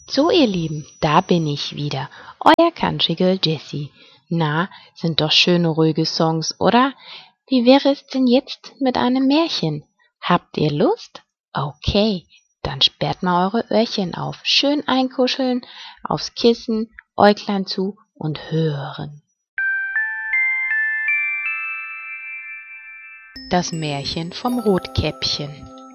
So, ihr Lieben, da bin ich wieder, euer Country Girl Jessie. Na, sind doch schöne, ruhige Songs, oder? Wie wäre es denn jetzt mit einem Märchen? Habt ihr Lust? Okay, dann sperrt mal eure Öhrchen auf, schön einkuscheln, aufs Kissen, Äuglein zu und hören. Das Märchen vom Rotkäppchen.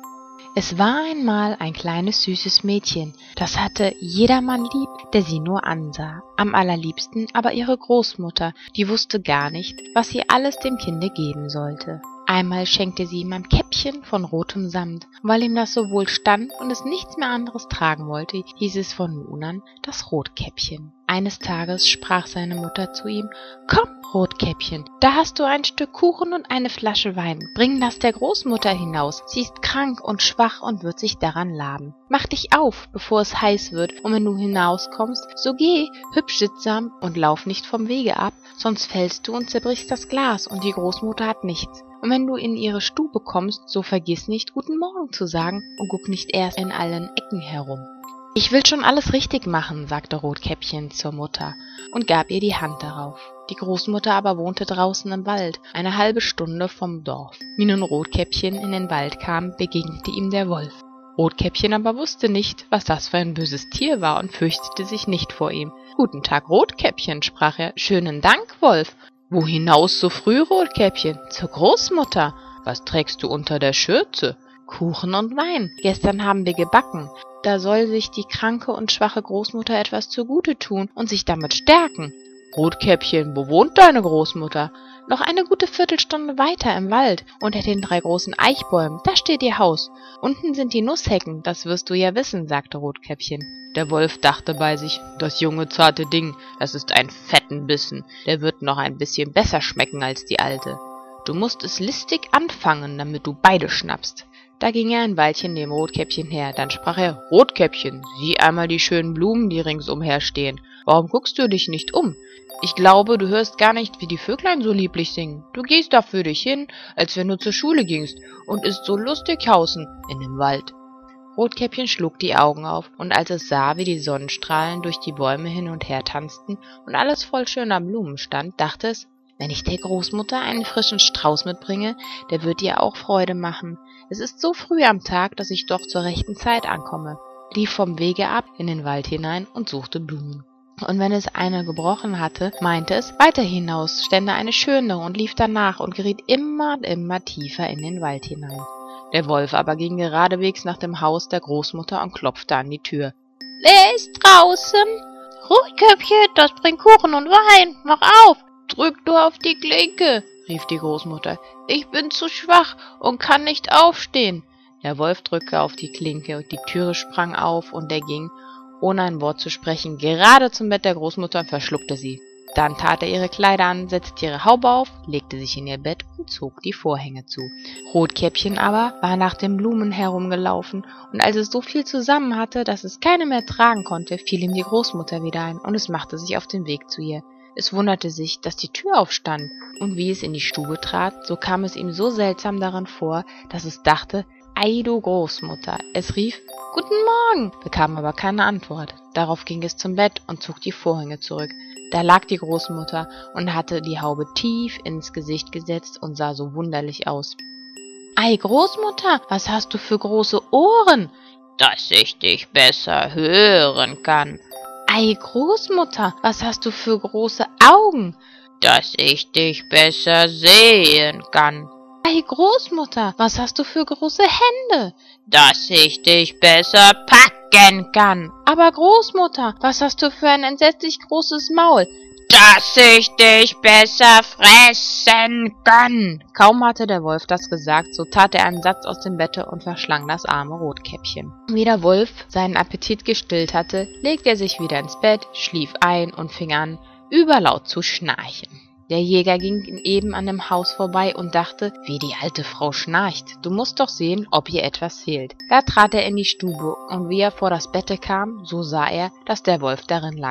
Es war einmal ein kleines süßes Mädchen, das hatte jedermann lieb, der sie nur ansah. Am allerliebsten aber ihre Großmutter, die wusste gar nicht, was sie alles dem Kinde geben sollte. Einmal schenkte sie ihm ein Käppchen von rotem Samt, weil ihm das so wohl stand und es nichts mehr anderes tragen wollte, hieß es von nun an das Rotkäppchen. Eines Tages sprach seine Mutter zu ihm: »Komm, Rotkäppchen, da hast du ein Stück Kuchen und eine Flasche Wein. Bring das der Großmutter hinaus. Sie ist krank und schwach und wird sich daran laben. Mach dich auf, bevor es heiß wird, und wenn du hinauskommst, so geh hübsch sittsam und lauf nicht vom Wege ab, sonst fällst du und zerbrichst das Glas, und die Großmutter hat nichts. Und wenn du in ihre Stube kommst, so vergiss nicht, Guten Morgen zu sagen und guck nicht erst in allen Ecken herum.« »Ich will schon alles richtig machen«, sagte Rotkäppchen zur Mutter und gab ihr die Hand darauf. Die Großmutter aber wohnte draußen im Wald, eine halbe Stunde vom Dorf. Wie nun Rotkäppchen in den Wald kam, begegnete ihm der Wolf. Rotkäppchen aber wusste nicht, was das für ein böses Tier war und fürchtete sich nicht vor ihm. »Guten Tag, Rotkäppchen«, sprach er. »Schönen Dank, Wolf.« »Wo hinaus so früh, Rotkäppchen?« »Zur Großmutter.« »Was trägst du unter der Schürze?« »Kuchen und Wein. Gestern haben wir gebacken. Da soll sich die kranke und schwache Großmutter etwas zugute tun und sich damit stärken.« »Rotkäppchen, wo wohnt deine Großmutter?« »Noch eine gute Viertelstunde weiter im Wald, unter den 3 großen Eichbäumen, da steht ihr Haus. Unten sind die Nusshecken, das wirst du ja wissen«, sagte Rotkäppchen. Der Wolf dachte bei sich: »Das junge, zarte Ding, das ist ein fetten Bissen, der wird noch ein bisschen besser schmecken als die alte. Du musst es listig anfangen, damit du beide schnappst.« Da ging er ein Weilchen neben Rotkäppchen her, dann sprach er: »Rotkäppchen, sieh einmal die schönen Blumen, die ringsumher stehen. Warum guckst du dich nicht um? Ich glaube, du hörst gar nicht, wie die Vöglein so lieblich singen. Du gehst da für dich hin, als wenn du zur Schule gingst, und isst so lustig hausen in dem Wald.« Rotkäppchen schlug die Augen auf, und als es sah, wie die Sonnenstrahlen durch die Bäume hin und her tanzten und alles voll schöner Blumen stand, dachte es: »Wenn ich der Großmutter einen frischen Strauß mitbringe, der wird ihr auch Freude machen. Es ist so früh am Tag, dass ich doch zur rechten Zeit ankomme«, lief vom Wege ab in den Wald hinein und suchte Blumen. Und wenn es eine gebrochen hatte, meinte es, weiter hinaus stände eine schönere und lief danach und geriet immer tiefer in den Wald hinein. Der Wolf aber ging geradewegs nach dem Haus der Großmutter und klopfte an die Tür. »Wer ist draußen?« »Rotkäppchen, das bringt Kuchen und Wein, mach auf!« »Drück nur auf die Klinke«, rief die Großmutter. »Ich bin zu schwach und kann nicht aufstehen.« Der Wolf drückte auf die Klinke und die Türe sprang auf und er ging, ohne ein Wort zu sprechen, gerade zum Bett der Großmutter und verschluckte sie. Dann tat er ihre Kleider an, setzte ihre Haube auf, legte sich in ihr Bett und zog die Vorhänge zu. Rotkäppchen aber war nach den Blumen herumgelaufen, und als es so viel zusammen hatte, dass es keine mehr tragen konnte, fiel ihm die Großmutter wieder ein, und es machte sich auf den Weg zu ihr. Es wunderte sich, dass die Tür aufstand, und wie es in die Stube trat, so kam es ihm so seltsam darin vor, dass es dachte: »Ei, du Großmutter!« Es rief: »Guten Morgen«, bekam aber keine Antwort. Darauf ging es zum Bett und zog die Vorhänge zurück. Da lag die Großmutter und hatte die Haube tief ins Gesicht gesetzt und sah so wunderlich aus. »Ei, Großmutter, was hast du für große Ohren?« »Dass ich dich besser hören kann.« »Ei, Großmutter, was hast du für große Augen?« »Dass ich dich besser sehen kann.« »Ei, Großmutter, was hast du für große Hände?« »Dass ich dich besser packen kann.« »Aber Großmutter, was hast du für ein entsetzlich großes Maul?« »Dass ich dich besser fressen kann.« Kaum hatte der Wolf das gesagt, so tat er einen Satz aus dem Bette und verschlang das arme Rotkäppchen. Wie der Wolf seinen Appetit gestillt hatte, legte er sich wieder ins Bett, schlief ein und fing an, überlaut zu schnarchen. Der Jäger ging eben an dem Haus vorbei und dachte: »Wie die alte Frau schnarcht, du musst doch sehen, ob ihr etwas fehlt.« Da trat er in die Stube, und wie er vor das Bette kam, so sah er, dass der Wolf darin lag.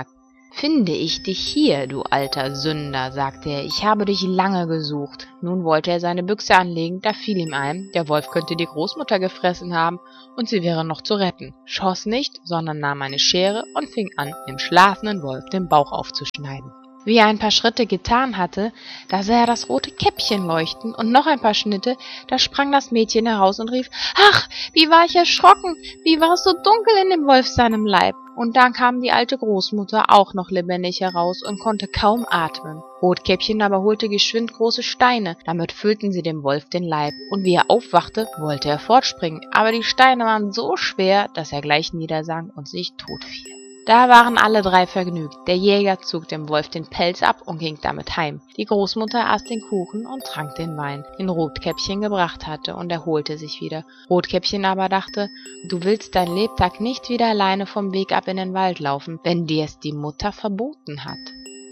»Finde ich dich hier, du alter Sünder«, sagte er, »ich habe dich lange gesucht.« Nun wollte er seine Büchse anlegen, da fiel ihm ein, der Wolf könnte die Großmutter gefressen haben und sie wäre noch zu retten, schoss nicht, sondern nahm eine Schere und fing an, dem schlafenden Wolf den Bauch aufzuschneiden. Wie er ein paar Schritte getan hatte, da sah er das rote Käppchen leuchten und noch ein paar Schritte, da sprang das Mädchen heraus und rief, »Ach, wie war ich erschrocken, wie war es so dunkel in dem Wolf seinem Leib!« Und dann kam die alte Großmutter auch noch lebendig heraus und konnte kaum atmen. Rotkäppchen aber holte geschwind große Steine, damit füllten sie dem Wolf den Leib, und wie er aufwachte, wollte er fortspringen, aber die Steine waren so schwer, dass er gleich niedersank und sich totfiel. Da waren alle drei vergnügt. Der Jäger zog dem Wolf den Pelz ab und ging damit heim. Die Großmutter aß den Kuchen und trank den Wein, den Rotkäppchen gebracht hatte, und erholte sich wieder. Rotkäppchen aber dachte, du willst dein Lebtag nicht wieder alleine vom Weg ab in den Wald laufen, wenn dir es die Mutter verboten hat.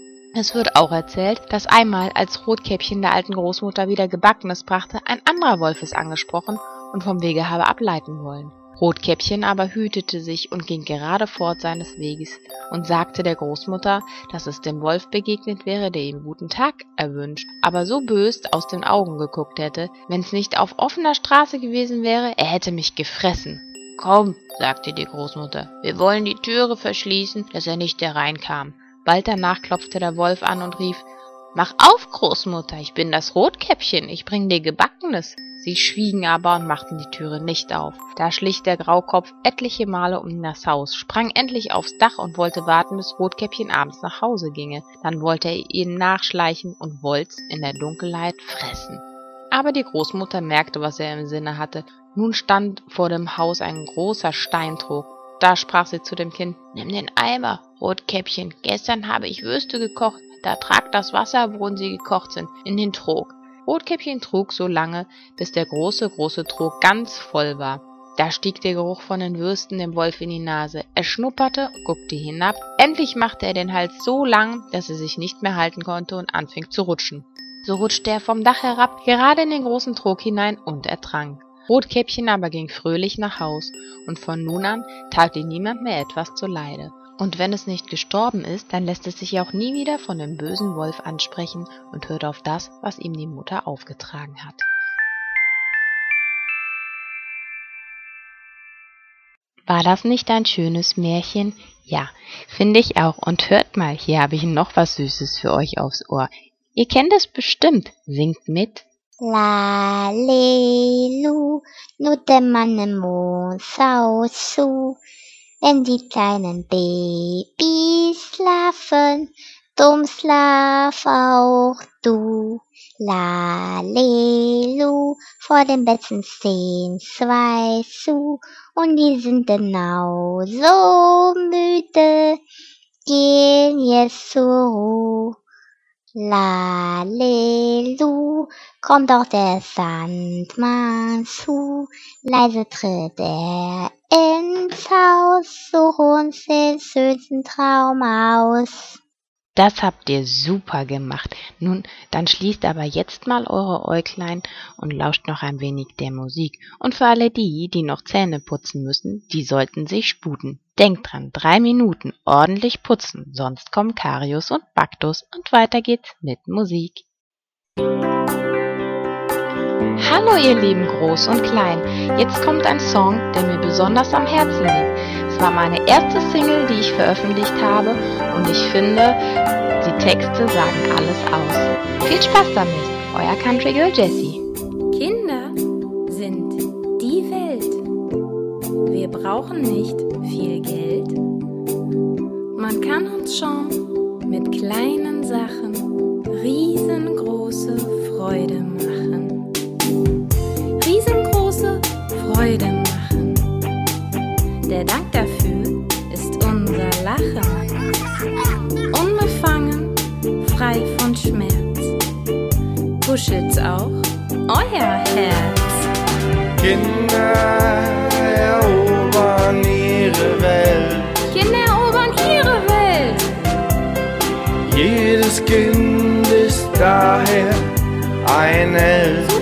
Es wird auch erzählt, dass einmal, als Rotkäppchen der alten Großmutter wieder Gebackenes brachte, ein anderer Wolf es angesprochen und vom Wege habe ableiten wollen. Rotkäppchen aber hütete sich und ging gerade fort seines Weges und sagte der Großmutter, dass es dem Wolf begegnet wäre, der ihm guten Tag erwünscht, aber so bös aus den Augen geguckt hätte, wenn's nicht auf offener Straße gewesen wäre, er hätte mich gefressen. »Komm«, sagte die Großmutter, »wir wollen die Türe verschließen, dass er nicht hereinkam.« Bald danach klopfte der Wolf an und rief, »Mach auf, Großmutter, ich bin das Rotkäppchen, ich bring dir Gebackenes.« Sie schwiegen aber und machten die Türe nicht auf. Da schlich der Graukopf etliche Male um das Haus, sprang endlich aufs Dach und wollte warten, bis Rotkäppchen abends nach Hause ginge. Dann wollte er ihnen nachschleichen und wollt's in der Dunkelheit fressen. Aber die Großmutter merkte, was er im Sinne hatte. Nun stand vor dem Haus ein großer Steintrog. Da sprach sie zu dem Kind, »Nimm den Eimer, Rotkäppchen, gestern habe ich Würste gekocht, da trag das Wasser, worin sie gekocht sind, in den Trog.« Rotkäppchen trug so lange, bis der große Trog ganz voll war. Da stieg der Geruch von den Würsten dem Wolf in die Nase. Er schnupperte, guckte hinab. Endlich machte er den Hals so lang, dass er sich nicht mehr halten konnte und anfing zu rutschen. So rutschte er vom Dach herab, gerade in den großen Trog hinein und ertrank. Rotkäppchen aber ging fröhlich nach Haus, und von nun an tat ihm niemand mehr etwas zuleide. Und wenn es nicht gestorben ist, dann lässt es sich auch nie wieder von dem bösen Wolf ansprechen und hört auf das, was ihm die Mutter aufgetragen hat. War das nicht ein schönes Märchen? Ja, finde ich auch. Und hört mal, hier habe ich noch was Süßes für euch aufs Ohr. Ihr kennt es bestimmt. Singt mit. Lalelu, Nutemannemo, Sausu. Wenn die kleinen Babys schlafen, drum schlaf auch du. Lalelu, vor dem Betten stehen zwei zu, und die sind genau so müde, gehen jetzt zur Ruhe. Lalelu, kommt auch der Sandmann zu, leise tritt er ins Haus, such uns den schönsten Traum aus. Das habt ihr super gemacht. Nun, dann schließt aber jetzt mal eure Äuglein und lauscht noch ein wenig der Musik. Und für alle die noch Zähne putzen müssen, die sollten sich sputen. Denkt dran, 3 Minuten ordentlich putzen, sonst kommen Karius und Baktus und weiter geht's mit Musik. Hallo ihr Lieben Groß und Klein, jetzt kommt ein Song, der mir besonders am Herzen liegt. Es war meine erste Single, die ich veröffentlicht habe, und ich finde, die Texte sagen alles aus. Viel Spaß damit, euer Country Girl Jessie. Kinder sind die Welt. Wir brauchen nicht viel Geld. Man kann uns schon mit kleinen Sachen riesengroße Freude machen. Riesengroße Freude machen. Der Dank dafür ist unser Lachen. Unbefangen, frei von Schmerz. Kuschelt's auch euer Herz. Kinder erobern ihre Welt. Kinder erobern ihre Welt. Jedes Kind ist daher ein Held.